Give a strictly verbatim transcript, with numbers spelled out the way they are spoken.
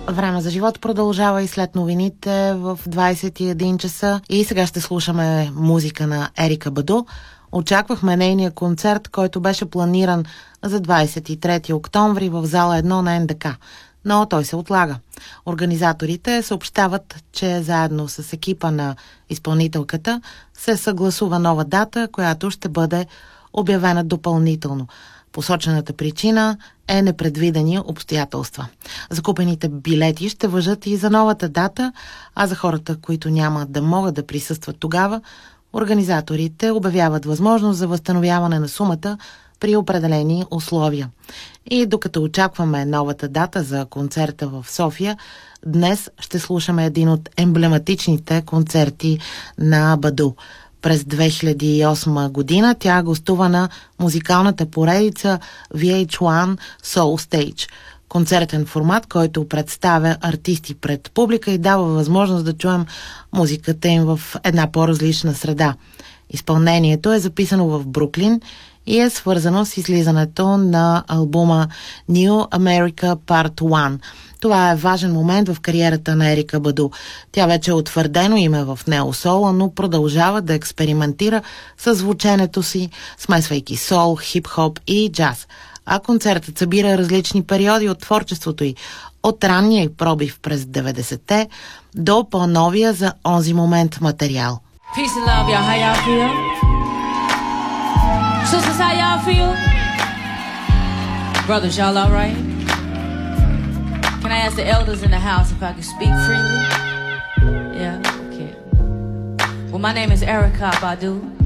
Време за живот продължава и след новините в двайсет и един часа. И сега ще слушаме музика на Ерика Баду. Очаквахме нейния концерт, който беше планиран за двайсет и трети октомври в зала едно на Ен Де Ка, но той се отлага. Организаторите съобщават, че заедно с екипа на изпълнителката се съгласува нова дата, която ще бъде обявена допълнително. Посочената причина е непредвидени обстоятелства. Закупените билети ще важат и за новата дата, а за хората, които няма да могат да присъстват тогава, организаторите обявяват възможност за възстановяване на сумата при определени условия. И докато очакваме новата дата за концерта в София, днес ще слушаме един от емблематичните концерти на Баду. През две хиляди и осма година тя гостува на музикалната поредица Ви Ейч Уан Soul Stage. Концертен формат, който представя артисти пред публика и дава възможност да чуем музиката им в една по-различна среда. Изпълнението е записано в Бруклин и е свързано с излизането на албума New America Part едно. Това е важен момент в кариерата на Ерика Баду. Тя вече е утвърдено име в неосола, но продължава да експериментира със звученето си, смесвайки сол, хип-хоп и джаз. А концертът събира различни периоди от творчеството й, от ранния й пробив през деветдесетте до по-новия за онзи момент материал. Peace and love, y'all. How y'all feel? Sisters, how y'all feel? Brothers, y'all all right? Can I ask the elders in the house if I can speak freely? Yeah, okay. Well, my name is Erika Badu.